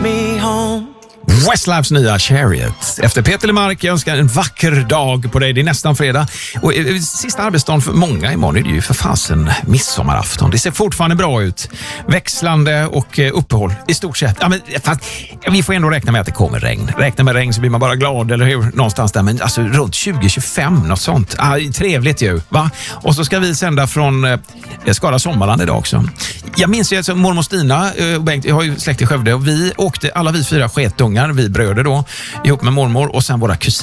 me home. Westlifes nya Chariot. Efter Peter Lemark, jag önskar en vacker dag på dig. Det är nästan fredag. Och sista arbetsdagen för många imorgon är det ju för fasen midsommarafton. Det ser fortfarande bra ut. Växlande och uppehåll i stort sett. Ja, men, fast, vi får ändå räkna med att det kommer regn. Räkna med regn så blir man bara glad, eller hur? Någonstans där. Men alltså runt 2025, något sånt. Trevligt ju, va? Och så ska vi sända från Skara Sommarland idag också. Jag minns ju alltså mormor Stina och Bengt, jag har ju släkt i Skövde, och vi åkte, alla vi 4 sketungar, vi bröder då, ihop med mormor och sen våra kusiner.